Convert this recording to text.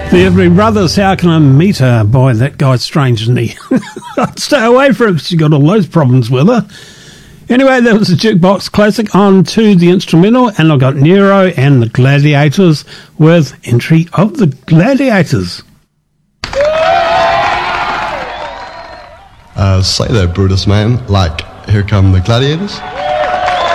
The Every Brothers, How Can I Meet Her? Boy, that guy's strange, isn't he? I'd stay away from her. She's got all those problems with her. Anyway, that was a Jukebox Classic. On to the instrumental, and I've got Nero and the Gladiators with Entry of the Gladiators. Say that, Brutus, man. Like, here come the gladiators.